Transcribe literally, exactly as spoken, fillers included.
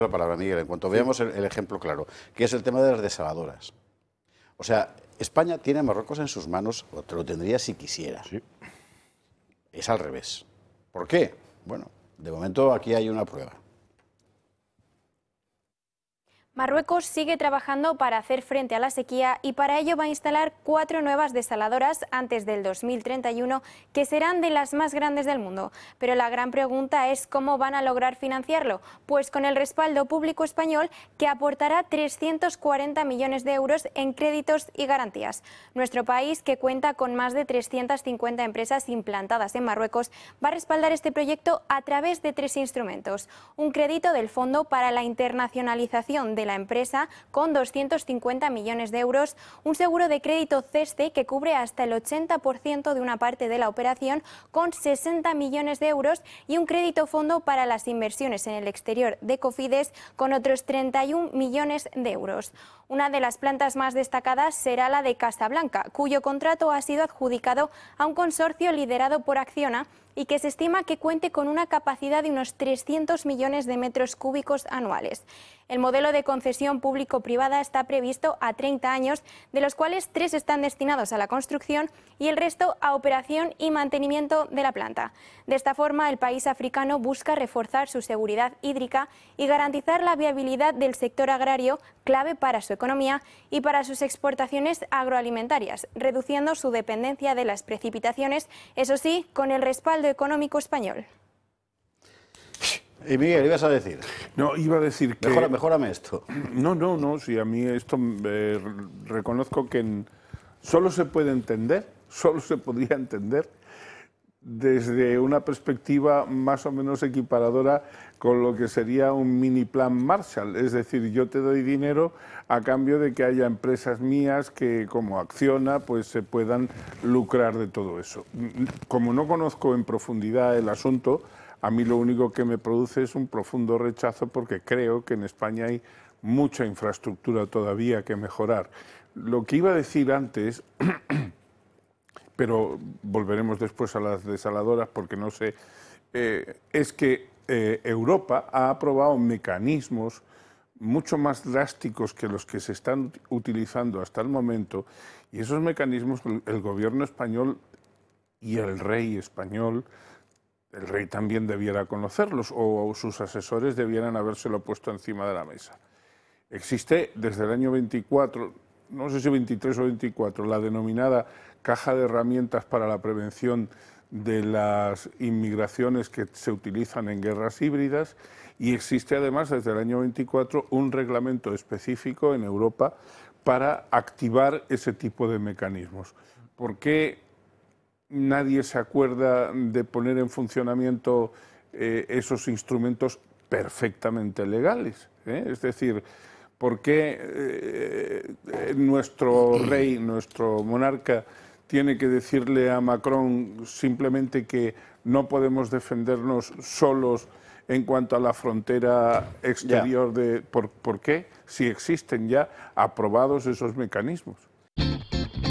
La palabra, Miguel, en cuanto veamos el, el ejemplo claro, que es el tema de las desaladoras. O sea, España tiene a Marruecos en sus manos, o te lo tendría si quisiera. Sí. Es al revés. ¿Por qué? Bueno, de momento aquí hay una prueba. Marruecos sigue trabajando para hacer frente a la sequía y para ello va a instalar cuatro nuevas desaladoras antes del dos mil treinta y uno que serán de las más grandes del mundo. Pero la gran pregunta es cómo van a lograr financiarlo, pues con el respaldo público español que aportará trescientos cuarenta millones de euros en créditos y garantías. Nuestro país, que cuenta con más de trescientas cincuenta empresas implantadas en Marruecos, va a respaldar este proyecto a través de tres instrumentos. Un crédito del Fondo para la Internacionalización de de la empresa con doscientos cincuenta millones de euros, un seguro de crédito CESCE que cubre hasta el ochenta por ciento de una parte de la operación con sesenta millones de euros y un crédito fondo para las inversiones en el exterior de Cofidis con otros treinta y un millones de euros. Una de las plantas más destacadas será la de Casablanca, cuyo contrato ha sido adjudicado a un consorcio liderado por Acciona y que se estima que cuente con una capacidad de unos trescientos millones de metros cúbicos anuales. El modelo de concesión público-privada está previsto a treinta años, de los cuales tres están destinados a la construcción y el resto a operación y mantenimiento de la planta. De esta forma, el país africano busca reforzar su seguridad hídrica y garantizar la viabilidad del sector agrario, clave para su economía y para sus exportaciones agroalimentarias, reduciendo su dependencia de las precipitaciones, eso sí, con el respaldo económico español. Y Miguel, ibas a decir. No, iba a decir que... Mejora, mejórame esto. No, no, no, sí, a mí esto eh, reconozco que en, solo se puede entender, solo se podría entender desde una perspectiva más o menos equiparadora con lo que sería un mini plan Marshall, es decir, yo te doy dinero a cambio de que haya empresas mías que, como Acciona, pues se puedan lucrar de todo eso. Como no conozco en profundidad el asunto, a mí lo único que me produce es un profundo rechazo porque creo que en España hay mucha infraestructura todavía que mejorar. Lo que iba a decir antes, pero volveremos después a las desaladoras porque no sé, eh, es que eh, Europa ha aprobado mecanismos mucho más drásticos que los que se están utilizando hasta el momento, y esos mecanismos el gobierno español y el rey español, el rey también debiera conocerlos, o sus asesores debieran habérselo puesto encima de la mesa. Existe desde el año veinticuatro, no sé si veintitrés o veinticuatro, la denominada Caja de Herramientas para la Prevención de las Inmigraciones que se utilizan en guerras híbridas, y existe además desde el año veinticuatro un reglamento específico en Europa para activar ese tipo de mecanismos. ¿Por qué nadie se acuerda de poner en funcionamiento eh, esos instrumentos perfectamente legales? ¿eh? Es decir, ¿por qué eh, nuestro rey, nuestro monarca, tiene que decirle a Macron simplemente que no podemos defendernos solos en cuanto a la frontera exterior? De, ¿por, ¿Por qué? Si existen ya aprobados esos mecanismos.